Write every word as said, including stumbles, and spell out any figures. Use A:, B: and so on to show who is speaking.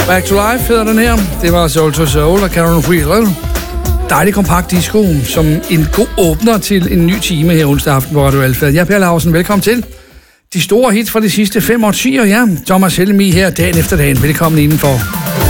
A: Back to Life hedder den her. Det var Soul to Soul og Cameron Wheeler. Dejlig kompakt disco, som en god åbner til en ny time her onsdag aften på Radio Alfa. Jeg er Per Lausen, velkommen til. De store hits fra de sidste fem årtier, ja. Thomas Helmi her dagen efter dagen. Velkommen indenfor.